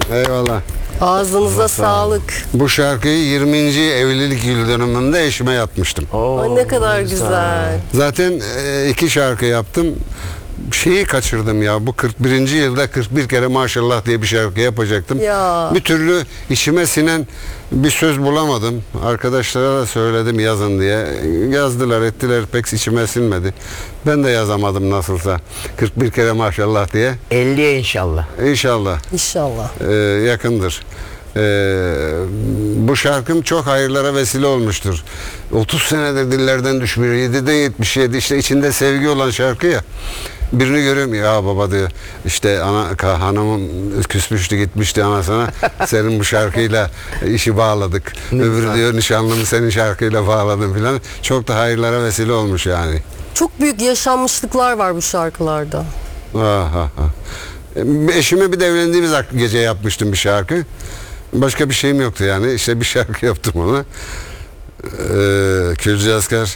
Eyvallah. Ağzınıza sağlık. Bu şarkıyı 20. evlilik yıl dönümünde eşime yapmıştım. Ay ne kadar güzel. Zaten 2 şarkı yaptım. Şeyi kaçırdım ya. Bu 41. yılda 41 kere maşallah diye bir şarkı yapacaktım. Ya. Bir türlü içime sinen bir söz bulamadım. Arkadaşlara da söyledim yazın diye. Yazdılar ettiler, pek içime sinmedi. Ben de yazamadım nasılsa. 41 kere maşallah diye. 50'ye inşallah. İnşallah. İnşallah. Yakındır. Bu şarkım çok hayırlara vesile olmuştur. 30 senedir dillerden düşmüyor. 7'de 77 işte içinde sevgi olan şarkı ya. Birini görüyorum ya baba diyor. İşte hanımım küsmüştü gitmişti anasına. Senin bu şarkıyla işi bağladık. Öbürü diyor nişanlımı senin şarkıyla bağladım filan. Çok da hayırlara vesile olmuş yani. Çok büyük yaşanmışlıklar var bu şarkılarda. Eşime bir de evlendiğimiz gece yapmıştım bir şarkı. Başka bir şeyim yoktu yani. İşte bir şarkı yaptım ona. Külcü Asker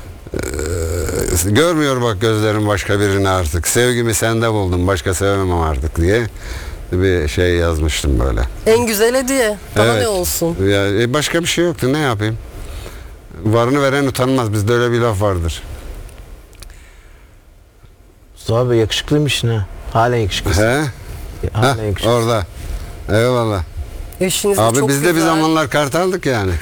görmüyor bak gözlerim başka birini artık. Sevgimi sende buldum başka sevemem artık diye bir şey yazmıştım böyle. En güzel hediye. Daha Evet. ne olsun? Ya, başka bir şey yoktu ne yapayım? Varını veren utanmaz. Bizde öyle bir laf vardır. Mustafa Bey yakışıklıymışsın ha. Halen yakışıklısın. He? Halen yakışıklısın. Orada. Eyvallah. Eşiniz de Abi çok biz de bir güzel. zamanlar kartaldık yani.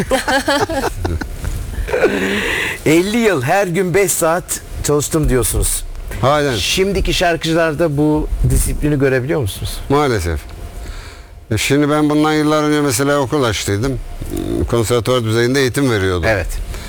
50 yıl her gün 5 saat çalıştım diyorsunuz. Halen. Şimdiki şarkıcılarda bu disiplini görebiliyor musunuz? Maalesef. Şimdi ben bundan yıllar önce mesela okul açtıydım. Konservatuvar düzeyinde eğitim veriyordum. Evet.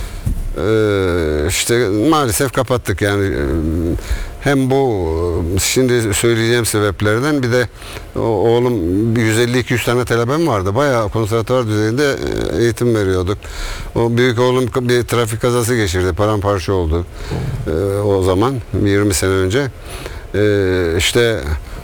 İşte maalesef kapattık yani. Hem bu şimdi söyleyeceğim sebeplerden bir de oğlum 150-200 tane talebem vardı. Bayağı konservatuvar düzeyinde eğitim veriyorduk. O büyük oğlum bir trafik kazası geçirdi. Paramparça oldu. O zaman 20 sene önce. İşte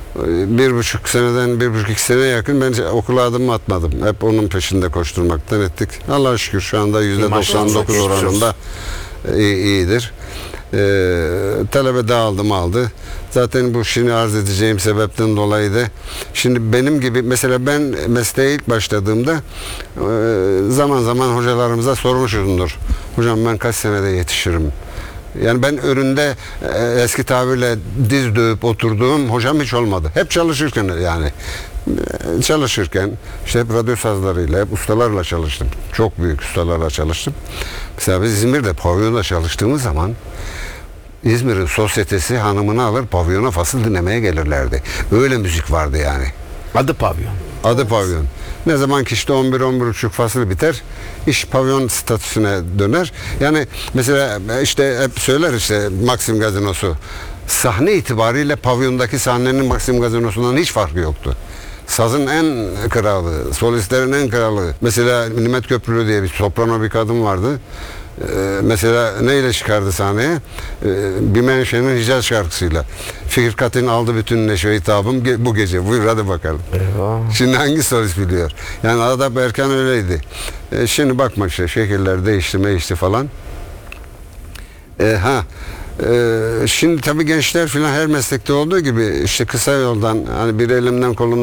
1,5 seneye yakın ben okula adım atmadım. Hep onun peşinde koşturmaktan ettik. Allah'a şükür şu anda %99 oranında iyidir. Talebe dağıldım aldı. Zaten bu şimdi arz edeceğim sebepten dolayı da şimdi benim gibi mesela ben mesleğe ilk başladığımda zaman zaman hocalarımıza sormuşumdur. Hocam ben kaç senede yetişirim? Yani ben önünde eski tabirle diz dövüp oturduğum hocam hiç olmadı. Hep çalışırken yani çalışırken işte hep radyo sazlarıyla, hep ustalarla çalıştım. Çok büyük ustalarla çalıştım. Mesela biz İzmir'de pavyonda çalıştığımız zaman İzmir'in sosyetesi hanımını alır pavyona fasıl dinlemeye gelirlerdi. Öyle müzik vardı yani. Adı pavyon. Adı pavyon. Ne zaman ki işte 11-11.30 fasıl biter, iş pavyon statüsüne döner. Yani mesela işte hep söyler işte Maxim Gazinosu. Sahne itibariyle pavyondaki sahnenin Maxim Gazinosu'ndan hiç farkı yoktu. Sazın en kralı, solistlerin en kralı. Mesela Nimet Köprülü diye bir soprano bir kadın vardı. Mesela neyle çıkardı sahneye? Bir Menşe'nin Hicaz şarkısıyla. Fikirkat'ın aldı bütün neşe hitabım bu gece. Buyur hadi bakalım. Eyvah. Şimdi hangi solist biliyor? Yani Adap Erkan öyleydi. Şimdi bakma işte şekiller değişti falan. Şimdi tabii gençler filan her meslekte olduğu gibi işte kısa yoldan hani bir elimden kolumdan